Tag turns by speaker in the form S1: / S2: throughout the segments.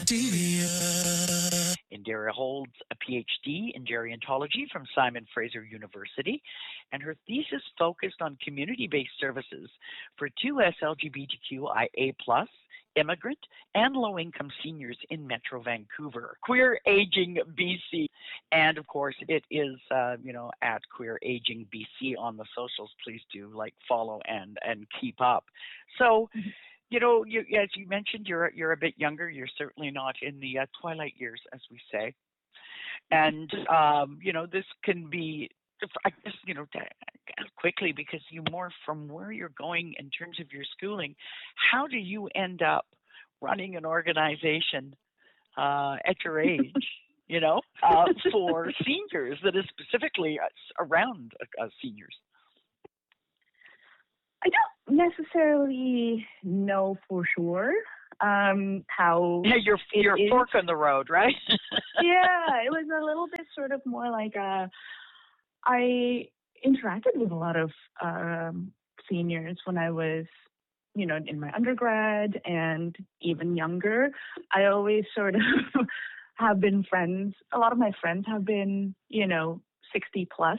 S1: Indira holds a PhD in gerontology from Simon Fraser University, and her thesis focused on community-based services for 2S LGBTQIA+ immigrant and low-income seniors in Metro Vancouver, Queer Aging BC. And of course, it is, at Queer Aging BC on the socials. Please do follow and keep up. So, as you mentioned, you're a bit younger. You're certainly not in the twilight years, as we say. And, this can be, I guess, quickly, because you morph from where you're going in terms of your schooling. How do you end up running an organization at your age, for seniors that is specifically around seniors?
S2: I don't necessarily know for sure how.
S1: Yeah, your fork on the road, right?
S2: Yeah, it was a little bit sort of more like I interacted with a lot of seniors when I was, in my undergrad and even younger. I always sort of have been friends. A lot of my friends have been, 60 plus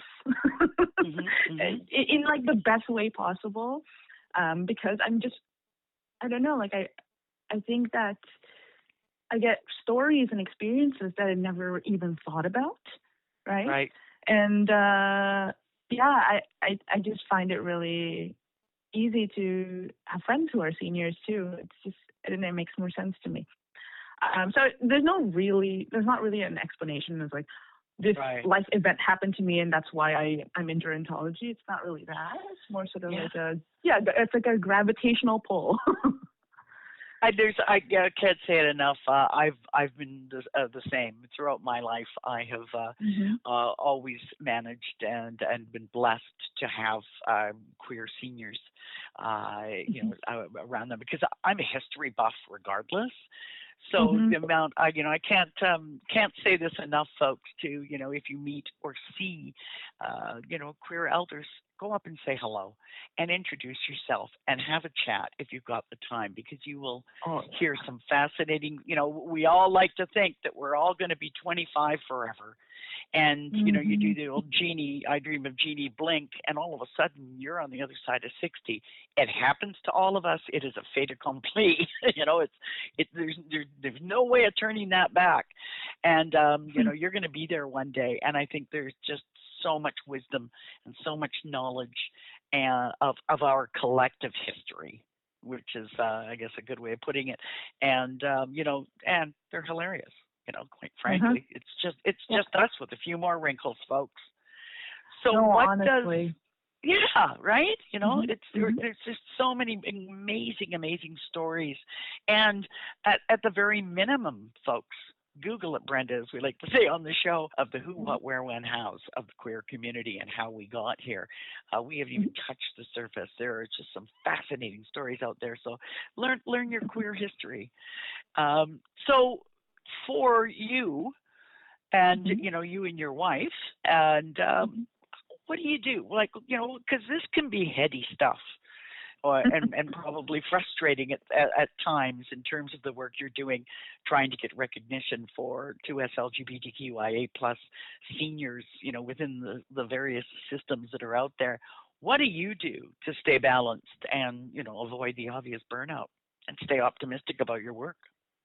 S2: in the best way possible. Because I don't know, I think that I get stories and experiences that I never even thought about. Right.
S1: Right.
S2: And, I just find it really easy to have friends who are seniors too. And it makes more sense to me. So there's not really an explanation as this life event happened to me and that's why I'm in gerontology. It's not really that. It's more sort of it's like a gravitational pull.
S1: I can't say it enough. I've been the same throughout my life. I have always managed and been blessed to have queer seniors, around them, because I'm a history buff regardless. So the amount, I can't say this enough, folks. If you meet or see, queer elders, go up and say hello and introduce yourself and have a chat if you've got the time, because you will hear some fascinating, we all like to think that we're all going to be 25 forever. And, you do the old Genie, I dream of Genie blink, and all of a sudden you're on the other side of 60. It happens to all of us. It is a fait accompli. There's no way of turning that back. And, you're going to be there one day. And I think there's just so much wisdom and so much knowledge of our collective history, which is, I guess, a good way of putting it. And, and they're hilarious. Quite frankly, it's just us with a few more wrinkles, folks. So honestly. Right? It's there's just so many amazing stories, and at the very minimum, folks, Google it, Brenda, as we like to say on the show, of the who, what, where, when, hows of the queer community and how we got here. We haven't even touched the surface. There are just some fascinating stories out there. So learn your queer history. So for you and, you and your wife, and what do you do? Because this can be heady stuff. And probably frustrating at times in terms of the work you're doing, trying to get recognition for 2S LGBTQIA+ seniors, within the various systems that are out there. What do you do to stay balanced and, avoid the obvious burnout and stay optimistic about your work?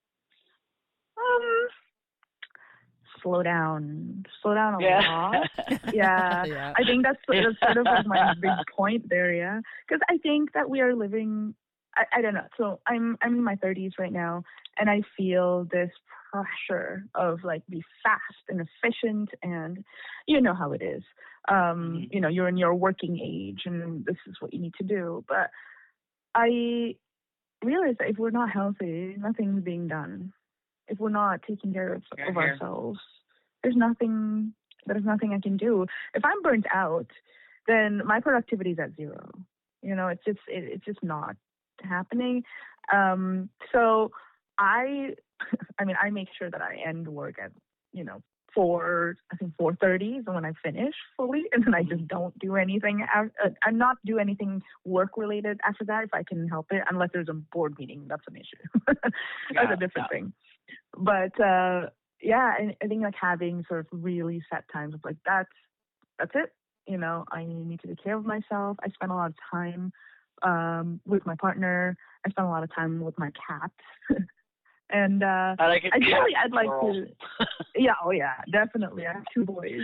S2: Slow down a lot. Yeah. I think that's sort of my big point there. Yeah, because I think that we are living. I don't know. So I'm in my 30s right now, and I feel this pressure of be fast and efficient, and you know how it is. You're in your working age, and this is what you need to do. But I realize that if we're not healthy, nothing's being done. If we're not taking care of ourselves, there's nothing I can do. If I'm burnt out, then my productivity is at zero. It's just not happening. So I make sure that I end work at 4:30 is when I finish fully, and then I just don't do anything. I'm not do anything work related after that if I can help it, unless there's a board meeting. That's an issue. That's a different thing. but yeah, and I think like having sort of really set times of like that's it. I need to take care of myself. I spend a lot of time with my partner. I spend a lot of time with my cat. And
S1: I like it.
S2: ideally, I'd like to. Yeah, oh yeah, definitely. I have 2 boys.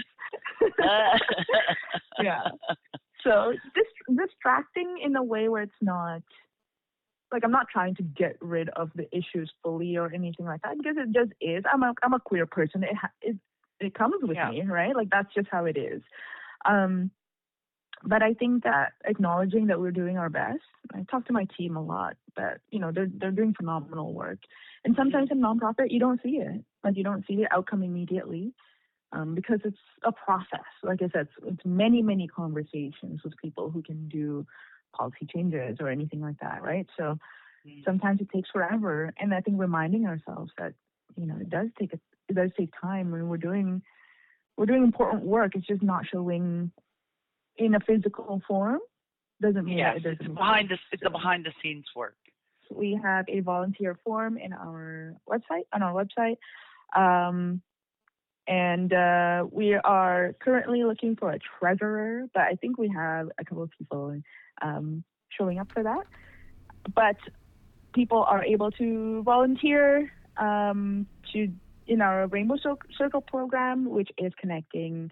S2: Yeah. So distracting in a way where it's not like I'm not trying to get rid of the issues fully or anything like that, because it just is. I'm a queer person. It comes with me, right? Like that's just how it is. But I think that acknowledging that we're doing our best. I talk to my team a lot, but they're doing phenomenal work. And sometimes in nonprofit, you don't see it. Like you don't see the outcome immediately, because it's a process. Like I said, it's many, many conversations with people who can do policy changes or anything like that, right? So sometimes it takes forever. And I think reminding ourselves that it does take time, and we're doing important work. It's just not showing in a physical form. Doesn't mean that it doesn't.
S1: It's a behind the scenes work.
S2: We have a volunteer form on our website, and we are currently looking for a treasurer, but I think we have a couple of people showing up for that. But people are able to volunteer in our Rainbow Circle program, which is connecting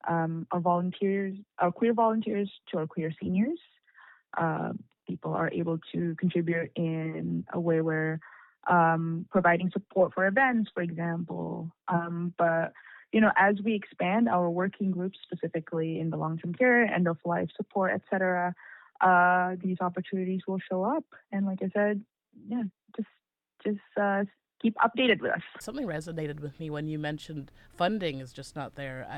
S2: our queer volunteers to our queer seniors. People are able to contribute in a way where providing support for events, for example. But as we expand our working groups, specifically in the long-term care, end-of-life support, etc., these opportunities will show up. And like I said, just keep updated with us.
S3: Something resonated with me when you mentioned funding is just not there.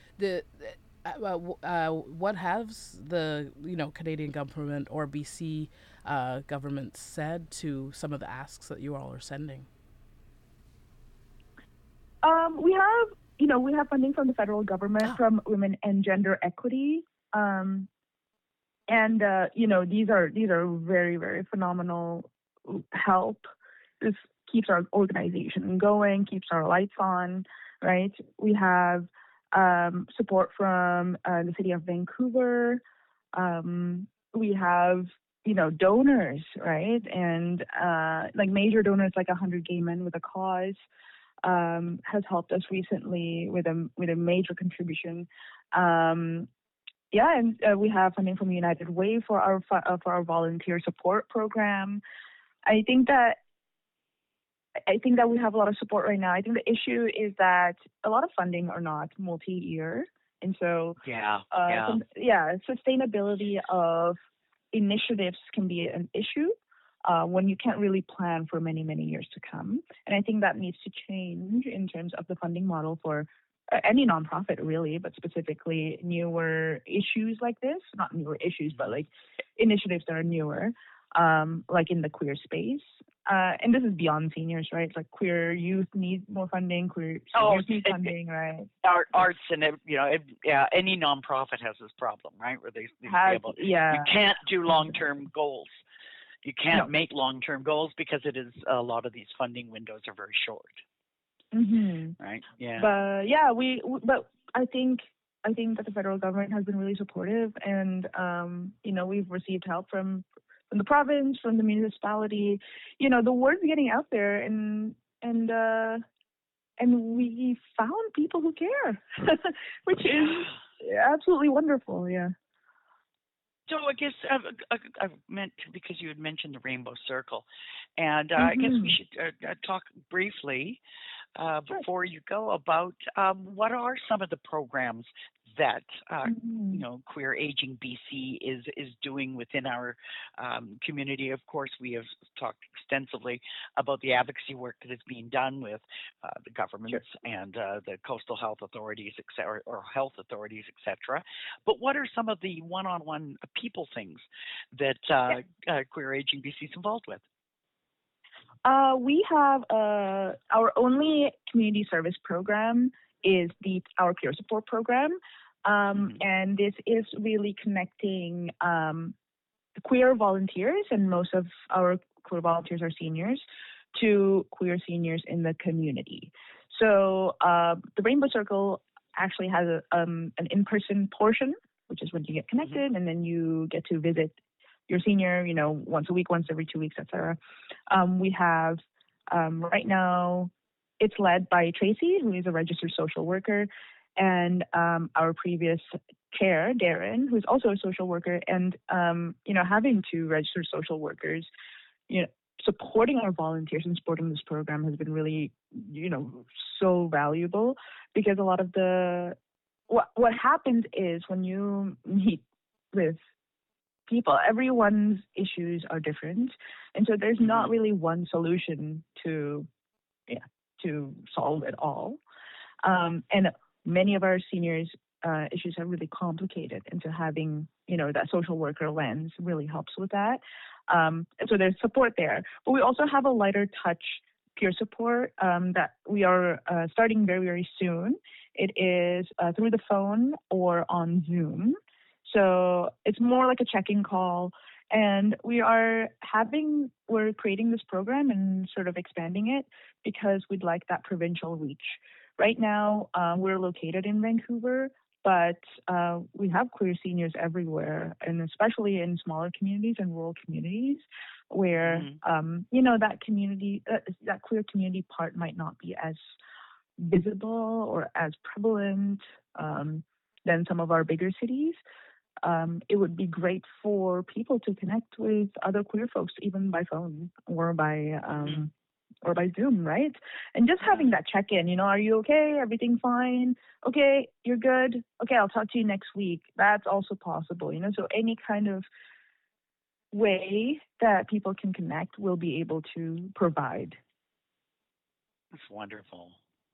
S3: What has the Canadian government or BC government said to some of the asks that you all are sending?
S2: We have funding from the federal government, from Women and Gender Equity, and these are very, very phenomenal help. This keeps our organization going, keeps our lights on, right? We have support from the city of Vancouver. We have, donors, right? And like major donors like 100 Gay Men with a Cause has helped us recently with a major contribution. And we have funding from United Way for our volunteer support program. I think that we have a lot of support right now. I think the issue is that a lot of funding are not multi-year. And so sustainability of initiatives can be an issue when you can't really plan for many, many years to come. And I think that needs to change in terms of the funding model for any nonprofit, really, but specifically newer issues like this. Not newer issues, but like initiatives that are newer, like in the queer space. And this is beyond seniors, right? Like queer youth need more funding, queer seniors need funding, right?
S1: Arts and any nonprofit has this problem, right? Where you can't do long-term goals. You can't make long-term goals because a lot of these funding windows are very short.
S2: Mm-hmm.
S1: Right. Yeah.
S2: But but I think that the federal government has been really supportive, and we've received help from the province, from the municipality. The word's getting out there, and we found people who care, which is absolutely wonderful. Yeah.
S1: So I guess I've meant because you had mentioned the Rainbow Circle, and I guess we should talk briefly before you go about what are some of the programs that Queer Aging BC is doing within our community. Of course, we have talked extensively about the advocacy work that is being done with the governments and the coastal health authorities, or health authorities, etc. But what are some of the one-on-one people things that Queer Aging BC is involved with?
S2: We have our only community service program is our peer support program. And this is really connecting queer volunteers, and most of our queer volunteers are seniors, to queer seniors in the community. So the Rainbow Circle actually has an in-person portion, which is when you get connected, and then you get to visit your senior, once a week, once every 2 weeks, etc. We have right now, it's led by Tracy, who is a registered social worker, and our previous chair, Darren, who's also a social worker. And having two registered social workers, supporting our volunteers and supporting this program has been really, so valuable, because a lot of what happens is when you meet with people, everyone's issues are different, and so there's not really one solution to solve it all. And many of our seniors' issues are really complicated, and so having that social worker lens really helps with that. And so there's support there, but we also have a lighter touch peer support that we are starting very, very soon. It is through the phone or on Zoom. So it's more like a check-in call. And we're creating this program and sort of expanding it because we'd like that provincial reach. Right now, we're located in Vancouver, but we have queer seniors everywhere, and especially in smaller communities and rural communities where, that community, that queer community part might not be as visible or as prevalent than some of our bigger cities. It would be great for people to connect with other queer folks, even by phone or by Zoom, right? And just having that check-in, are you okay? Everything fine? Okay, you're good? Okay, I'll talk to you next week. That's also possible, so any kind of way that people can connect, we'll be able to provide.
S1: That's wonderful.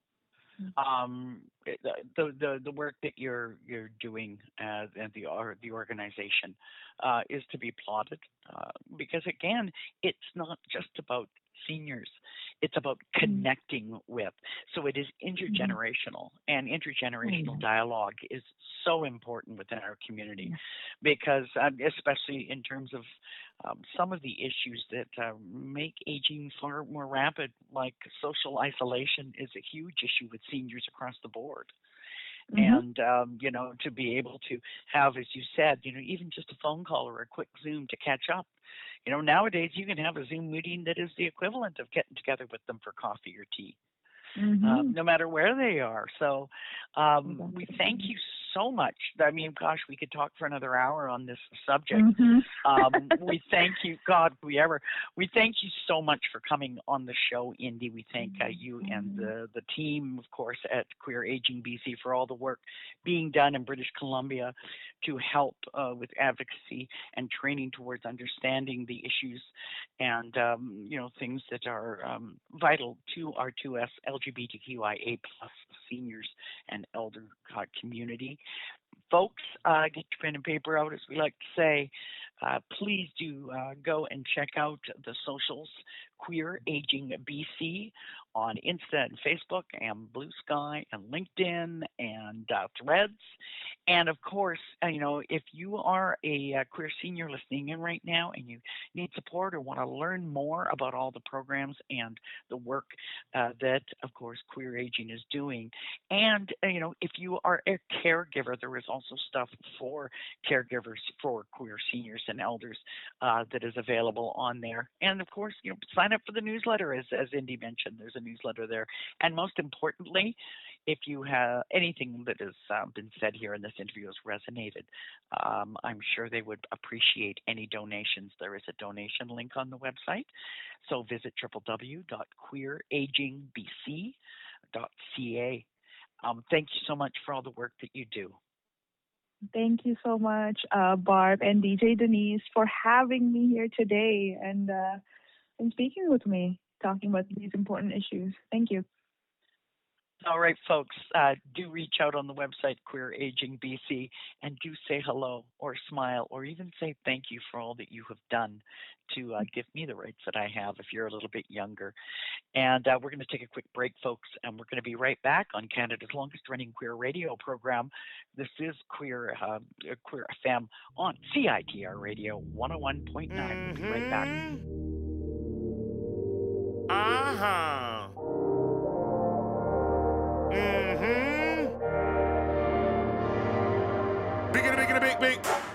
S1: The work that you're doing and the organization is to be applauded because again, it's not just about seniors, it's about connecting with. So it is intergenerational, and intergenerational dialogue is so important within our community because especially in terms of some of the issues that make aging far more rapid, like social isolation, is a huge issue with seniors across the board. And, to be able to have, as you said, even just a phone call or a quick Zoom to catch up. Nowadays you can have a Zoom meeting that is the equivalent of getting together with them for coffee or tea. No matter where they are. So we thank you so much. I mean, gosh, we could talk for another hour on this subject. We thank you, we thank you so much for coming on the show, Indi. We thank you and the team, of course, at Queer Aging BC for all the work being done in British Columbia to help with advocacy and training towards understanding the issues and, things that are vital to our 2S LGBTQIA+ seniors and elder community. Folks, get your pen and paper out, as we like to say. Please do go and check out the socials, Queer Aging BC, on Insta and Facebook and Blue Sky and LinkedIn and Threads. And of course, if you are a queer senior listening in right now and you need support or want to learn more about all the programs and the work that, of course, Queer Aging is doing, and, if you are a caregiver, there is also stuff for caregivers for queer seniors and elders that is available on there. And of course, sign up for the newsletter, as Indi mentioned. There's a newsletter there. And most importantly, if you have anything that has been said here in this interview has resonated, I'm sure they would appreciate any donations. There is a donation link on the website. So visit www.queeragingbc.ca. Thank you so much for all the work that you do.
S2: Thank you so much, Barb and DJ Denise, for having me here today and speaking with me, talking about these important issues. Thank you.
S1: All right, folks, do reach out on the website, Queer Aging BC, and do say hello or smile or even say thank you for all that you have done to give me the rights that I have if you're a little bit younger. And we're going to take a quick break, folks, and we're going to be right back on Canada's longest running queer radio program. This is Queer FM on CITR Radio 101.9. We'll be right back.
S4: Uh-huh. Mm-hmm. Big, big, big.